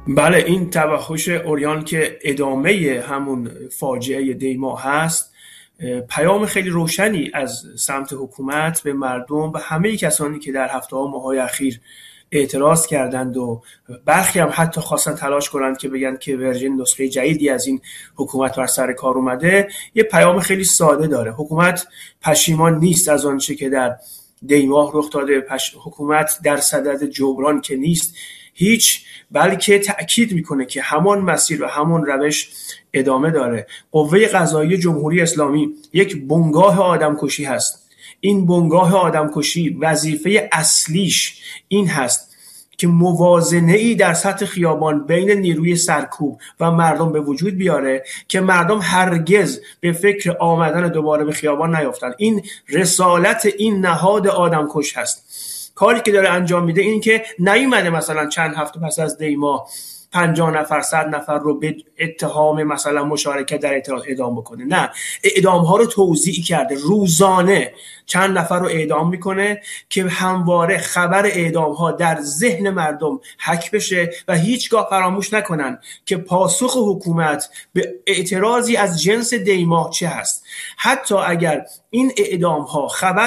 بله، این توحش عریان که ادامه همون فاجعه دیما هست، پیام خیلی روشنی از سمت حکومت به مردم و همه کسانی که در هفته ها ماهای اخیر اعتراض کردند و برخی هم حتی خواستن تلاش کنند که بگن که ورژن نسخه جدیدی از این حکومت بر سر کار اومده. یه پیام خیلی ساده داره: حکومت پشیمان نیست از آنچه که در دیما رخ داده، حکومت در صدد جبران که نیست هیچ، بلکه تأکید میکنه که همان مسیر و همان روش ادامه داره. قوه قضاییه جمهوری اسلامی یک بنگاه آدمکشی هست. این بنگاه آدمکشی وظیفه اصلیش این هست که موازنه‌ای در سطح خیابان بین نیروی سرکوب و مردم به وجود بیاره که مردم هرگز به فکر آمدن دوباره به خیابان نیفتن. این رسالت این نهاد آدمکش هست. کاری که داره انجام میده این که نیومده مثلا چند هفته پس از دیما 50 نفر 100 نفر رو به اتهام مثلا مشارکت در اعتراض اعدام بکنه. نه، اعدام ها رو توزیع کرده، روزانه چند نفر رو اعدام میکنه که همواره خبر اعدام ها در ذهن مردم حک بشه و هیچگاه فراموش نکنن که پاسخ حکومت به اعتراضی از جنس دیما چه هست. حتی اگر این اعدام ها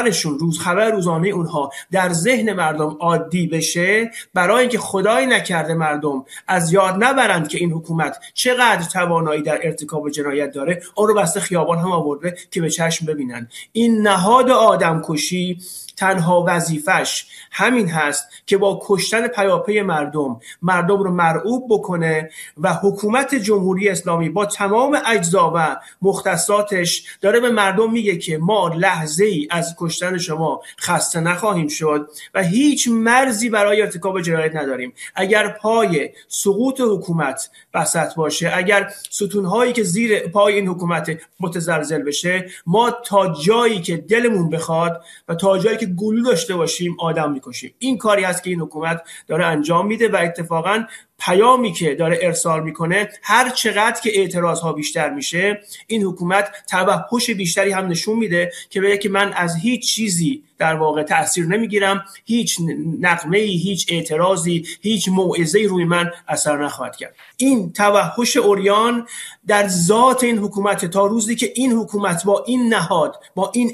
خبر روزانه اونها در ذهن مردم عادی بشه، برای اینکه خدای نکرده مردم از یاد نبرند که این حکومت چقدر توانایی در ارتکاب جنایت داره، اون رو بسته خیابان هم آورده که به چشم ببینن. این نهاد آدمکشی تنها وظیفش همین هست که با کشتن پیاپی مردم رو مرعوب بکنه و حکومت جمهوری اسلامی با تمام اجزا و مختصاتش داره به مردم میگه که ما لحظه ای از کشتن شما خسته نخواهیم شد و هیچ مرزی برای ارتکاب جنایت نداریم. اگر پای سقوط حکومت وسط باشه، اگر ستونهایی که زیر پای این حکومت متزلزل بشه، ما تا جایی که دلمون بخواد و تا جایی که گلو داشته باشیم آدم میکشیم. این کاری هست که این حکومت داره انجام میده و اتفاقاً پیامی که داره ارسال میکنه، هر چقدر که اعتراض ها بیشتر میشه، این حکومت توحش بیشتری هم نشون میده که بگه که من از هیچ چیزی در واقع تأثیر نمیگیرم، هیچ نغمه‌ای، هیچ اعتراضی، هیچ موعظه‌ای روی من اثر نخواهد کرد. این توحش عریان در ذات این حکومت، تا روزی که این حکومت با این نهاد، با این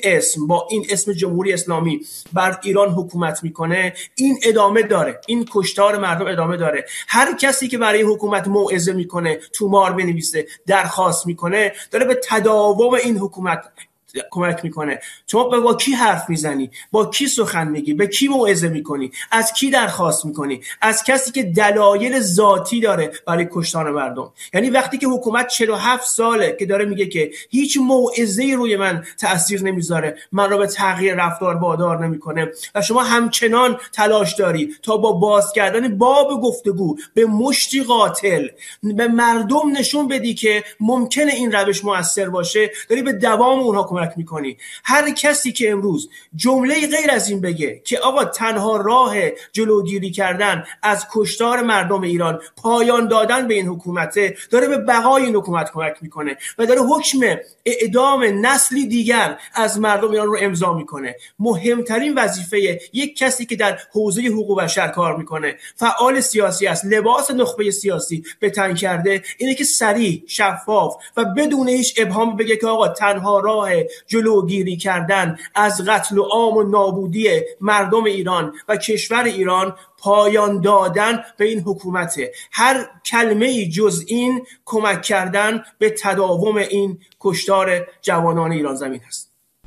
اسم جمهوری اسلامی بر ایران حکومت میکنه، این ادامه داره، این کشتار مردم ادامه داره. هر کسی که برای حکومت موعظه میکنه، تومار بنویسه، درخواست میکنه، داره به تداوم این حکومت کمک میکنه. تو با کی حرف میزنی؟ با کی سخن میگی؟ به کی موعظه میکنی؟ از کی درخواست میکنی؟ از کسی که دلایل ذاتی داره برای کشتن مردم. یعنی وقتی که حکومت 47 ساله که داره میگه که هیچ موعظه‌ای روی من تأثیر نمیذاره، من رو به تغییر رفتار وادار نمیکنه و شما همچنان تلاش داری تا با باز کردن باب گفتگو به مشتی قاتل به مردم نشون بدی که ممکنه این روش مؤثر باشه، داری به دوام اونها کمک میکنی. هر کسی که امروز جمله غیر از این بگه که آقا تنها راه جلوگیری کردن از کشتار مردم ایران پایان دادن به این حکومته، داره به بقای این حکومت کمک میکنه و داره حکم اعدام نسلی دیگر از مردم ایران رو امضا میکنه. مهمترین وظیفه یک کسی که در حوزه حقوق بشر کار میکنه، فعال سیاسی است، لباس نخبه سیاسی به تن کرده، اینه که صریح، شفاف و بدون هیچ ابهام بگه که آقا تنها راه جلوگیری کردن از قتل و عام و نابودی مردم ایران و کشور ایران پایان دادن به این حکومته. هر کلمه‌ای جز این کمک کردن به تداوم این کشتار جوانان ایران زمین است.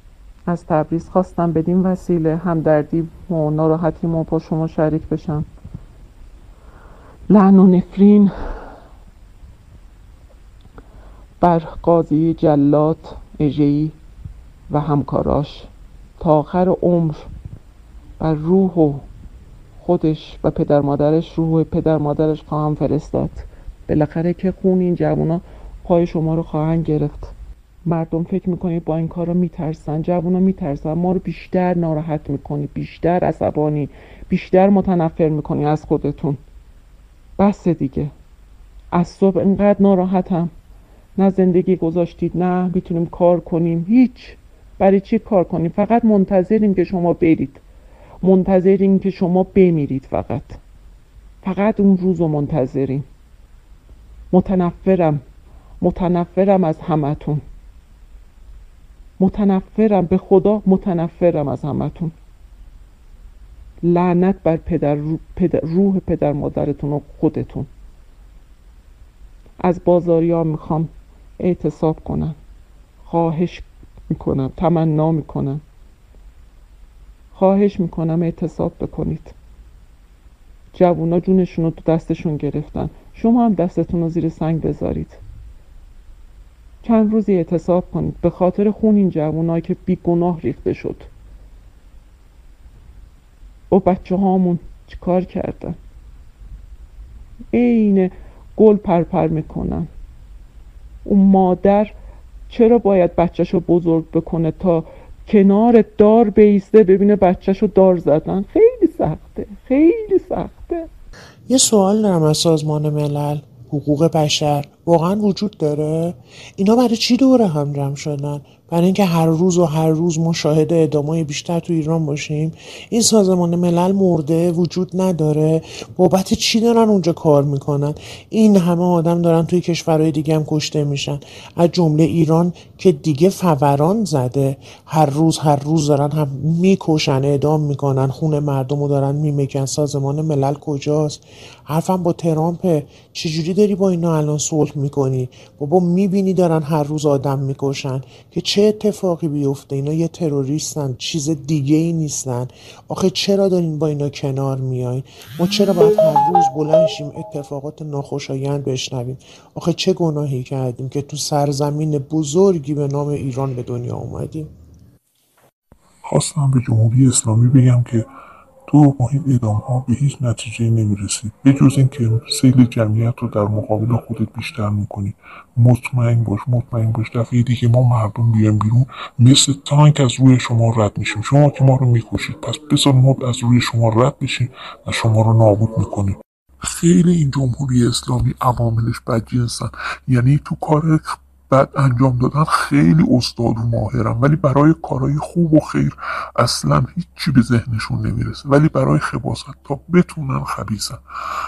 از تبریز خواستم بدین وسیله همدردی و ناراحتی ما با شما شریک بشم. لعن و نفرین بر قاضی جلاد اژه‌ای و همکاراش تا آخر عمر بر روح و خودش و پدر مادرش، روح پدر مادرش خواهم فرستاد. بالاخره که خون این جوونا پای شما رو خواهند گرفت. مردم فکر میکنید با این کارا میترسن، جوونا میترسن، ما رو بیشتر ناراحت میکنی، بیشتر عصبانی، بیشتر متنفر میکنی از خودتون. بس دیگه. از صبح اینقدر ناراحتم، نه زندگی گذاشتید، نه میتونیم کار کنیم، هیچ. برای چی کار کنیم؟ فقط منتظریم که شما برید، منتظریم که شما بمیرید، فقط اون روز رو منتظریم. متنفرم از همتون، متنفرم، به خدا متنفرم از همتون. لعنت بر روح پدر مادرتون و خودتون. از بازاریا میخوام اعتصاب کنن، خواهش میکنم، تمنا میکنم، خواهش میکنم اعتصاب بکنید. جوونا جونشون رو تو دستشون گرفتن، شما هم دستتون رو زیر سنگ بذارید. چند روزی اعتصاب کنید به خاطر خون این جوونایی که بی گناه ریخته شد. با بچه هامون چی کار کردن؟ عین گل پرپر میکنن. اون مادر چرا باید بچه‌شو بزرگ بکنه تا کنار دار بیسته ببینه بچه‌شو دار زدن؟ خیلی سخته، خیلی سخته. یه سوال دارم از سازمان ملل حقوق بشر. واقعا وجود داره؟ اینا برای چی دوره هم جمع شدن؟ برای اینکه هر روز ما شاهد اعدامای بیشتر تو ایران باشیم؟ این سازمان ملل مرده؟ وجود نداره؟ بابت چی دارن اونجا کار میکنن؟ این همه آدم دارن توی کشورهای دیگه هم کشته میشن، از جمله ایران که دیگه فوران زده. هر روز دارن هم میکشن، اعدام میکنن، خون مردم رو دارن میمکن. سازمان ملل کجاست؟ حرفم با ترامپ. چجوری داری با اینا الان صلح میکنی؟ بابا میبینی دارن هر روز آدم میکشن که چه اتفاقی بیفته؟ اینا یه تروریستن، چیز دیگه ای نیستن. آخه چرا دارین با اینا کنار میاین؟ ما چرا باید هر روز بلند شیم اتفاقات ناخوشایند بشنویم؟ آخه چه گناهی کردیم که تو سرزمین بزرگی به نام ایران به دنیا اومدیم؟ خواستم به جمهوری اسلامی بگم که تو با این اعدام ها به هیچ نتیجه نمیرسی، به جز این که سیل جمعیت رو در مقابل خودت بیشتر میکنی. مطمئن باش دفعه دیگه ما مردم بیایم بیرون مثل تانک از روی شما رد میشیم. شما که ما رو میکشید، پس بذار ما از روی شما رد بشیم و شما رو نابود میکنیم. خیلی این جمهوری اسلامی عواملش بدجنسن، یعنی تو کار بد انجام دادن خیلی استاد و ماهرن، ولی برای کارهای خوب و خیر اصلا هیچی به ذهنشون نمیرسه. ولی برای خباثت تا بتونن خبیثن.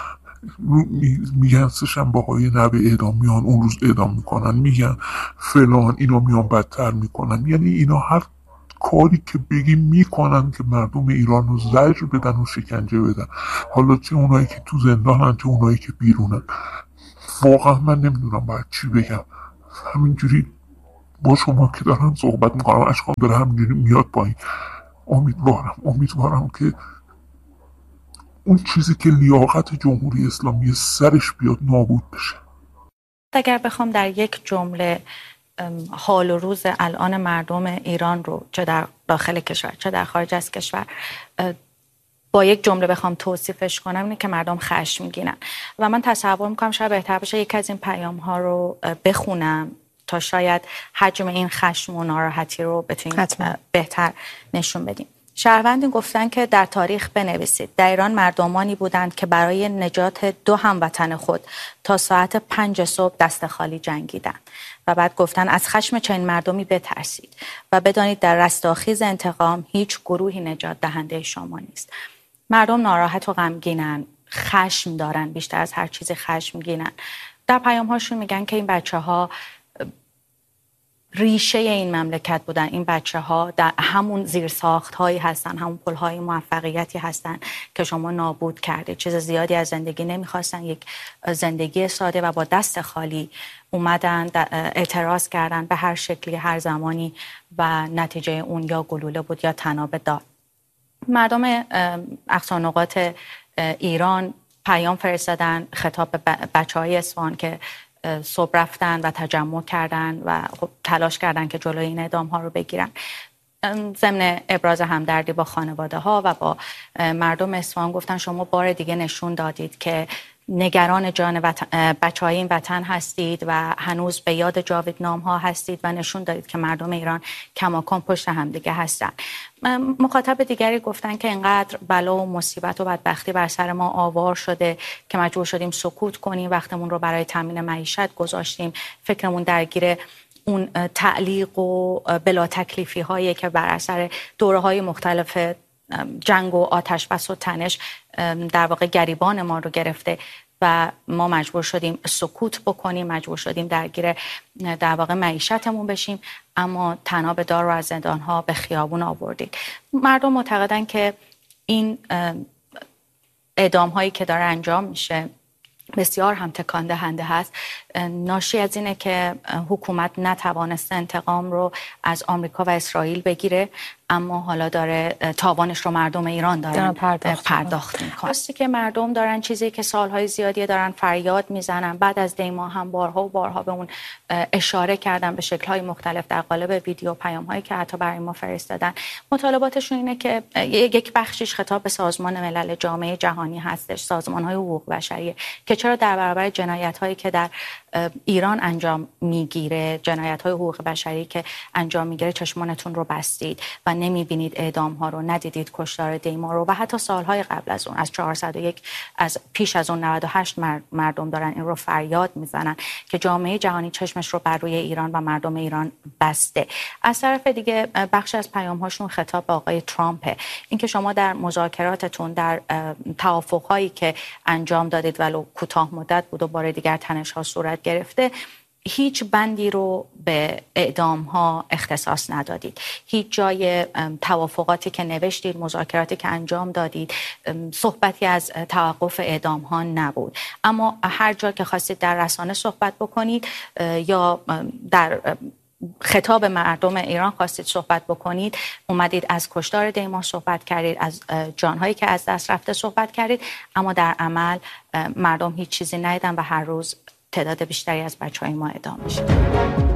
میگن سه شنبه های نوه اعدام میان اون روز اعدام میکنن، میگن فلان، اینا میان بدتر میکنن. یعنی اینا هر کاری که بگیم میکنن که مردم ایران رو زجر بدن و شکنجه بدن، حالا چه اونایی که تو زندانن چه اونایی که بیرونن. واقعا من نمیدونم باید چی بگم. همینجوری با شما که دارم صحبت میکنم اشکام داره همینجوری میاد پایین. امیدوارم که اون چیزی که لیاقت جمهوری اسلامی سرش بیاد نابود بشه. اگر بخوام در یک جمله حال و روز الان مردم ایران رو چه در داخل کشور چه در خارج از کشور با یک جمله بخوام توصیفش کنم اینه که مردم خشمگینن. و من تصور میکنم شاید بهتر باشه یک از این پیام ها رو بخونم تا شاید حجم این خشم و ناراحتی رو بتونیم بهتر نشون بدیم. شهروندی گفتن که در تاریخ بنویسید در ایران مردمانی بودند که برای نجات دو هموطن خود تا ساعت 5 صبح دست خالی جنگیدند. و بعد گفتن از خشم چنین مردمی بترسید و بدانید در رستاخیز انتقام هیچ گروهی نجات دهنده شما نیست. مردم ناراحت و غمگینن، خشم دارن، بیشتر از هر چیزی خشمگینن. در پیام هاشون میگن که این بچه ها ریشه این مملکت بودن، این بچه ها در همون زیرساخت هایی هستن، همون پل های موفقیتی هستن که شما نابود کرده. چیز زیادی از زندگی نمیخواستن، یک زندگی ساده و با دست خالی اومدن اعتراض کردن به هر شکلی هر زمانی و نتیجه اون یا گلوله بود یا طناب دار. مردم اقصا نقاط ایران پیام فرستادن خطاب به بچه‌های اصفهان که صبح رفتن و تجمع کردن و خب تلاش کردن که جلوی این اعدام ها رو بگیرن. ضمن ابراز همدردی با خانواده ها و با مردم اصفهان گفتن شما بار دیگه نشون دادید که نگران جان بچه‌های این وطن هستید و هنوز به یاد جاودانام ها هستید و نشون دادید که مردم ایران کماکان پشت هم دیگه هستن. مخاطب دیگری گفتن که اینقدر بلا و مصیبت و بدبختی بر سر ما آوار شده که مجبور شدیم سکوت کنیم، وقتمون رو برای تامین معیشت گذاشتیم، فکرمون درگیر اون تعلیق و بلا تکلیفی هایی که بر اثر دوره های مختلف جنگ و آتش بس و تنش در واقع گریبان ما رو گرفته. و ما مجبور شدیم سکوت بکنیم، مجبور شدیم درگیر در واقع معیشتمون بشیم، اما طناب دار رو از زندان‌ها به خیابون آوردید. مردم معتقدن که این اعدام هایی که داره انجام میشه بسیار هم تکان دهنده هست. ناشی از اینه که حکومت نتوانسته انتقام رو از آمریکا و اسرائیل بگیره، اما حالا داره تاوانش رو مردم ایران دارن پرداخت میکنن. راستی که مردم دارن چیزی که سالهای زیادی دارن فریاد میزنن، بعد از دیما هم بارها و بارها به اون اشاره کردن به شکل‌های مختلف در قالب ویدیو پیام‌هایی که حتی برای ما فرستادن. مطالباتشون اینه که یک بخشش خطاب به سازمان ملل، جامعه جهانی هستش، سازمان‌های حقوق بشری، که چرا در برابر جنایت‌هایی که در ایران انجام میگیره، جنایت‌های حقوق بشری که انجام میگیره، چشمانتون رو بستید و نمیبینید اعدام‌ها رو، ندیدید کشتار دیما رو. و حتی سالهای قبل از اون، از 401 از پیش از اون 98 مردم دارن این رو فریاد میزنن که جامعه جهانی چشمش رو بر روی ایران و مردم ایران بسته. از طرف دیگه بخش از پیام‌هاشون خطاب به آقای ترامپه، اینکه شما در مذاکراتتون، در توافق‌هایی که انجام دادید ولو کوتاه مدت بود و بار دیگر تنش‌ها صورت گرفته، هیچ بندی رو به اعدام ها اختصاص ندادید. هیچ جای توافقاتی که نوشتید، مذاکراتی که انجام دادید، صحبتی از توقف اعدام ها نبود. اما هر جا که خواستید در رسانه صحبت بکنید یا در خطاب مردم ایران خواستید صحبت بکنید، اومدید از کشتار دیما صحبت کردید، از جانهایی که از دست رفته صحبت کردید، اما در عمل مردم هیچ چیزی ندیدن و هر روز تعداد بیشتری از بچه‌های ما اعدام میشه.